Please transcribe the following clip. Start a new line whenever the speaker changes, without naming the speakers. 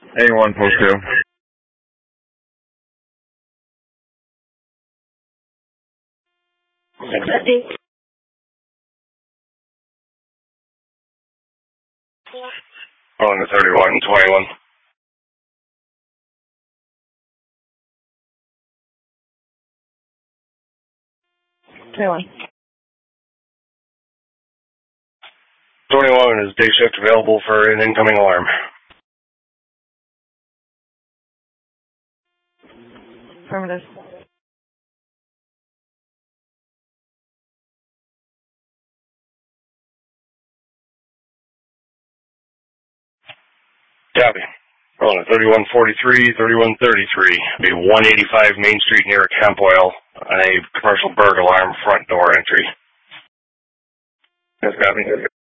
A1 post 2.
On the 3121.
21.
21 is day shift available for an incoming alarm.
Affirmative.
Copy. On a 3143, 3133. Be 185 Main Street near Camp Oil on a commercial burg alarm front door entry. Yes, copy.